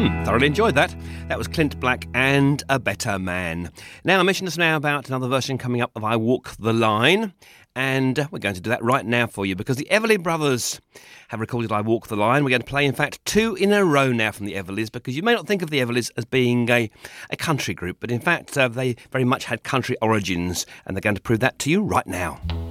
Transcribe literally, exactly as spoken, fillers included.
Thoroughly enjoyed that. That was Clint Black and A Better Man. Now, I mentioned just now about another version coming up of I Walk the Line, and uh, we're going to do that right now for you because the Everly Brothers have recorded I Walk the Line. We're going to play, in fact, two in a row now from the Everlys, because you may not think of the Everlys as being a, a country group, but in fact, uh, they very much had country origins, and they're going to prove that to you right now.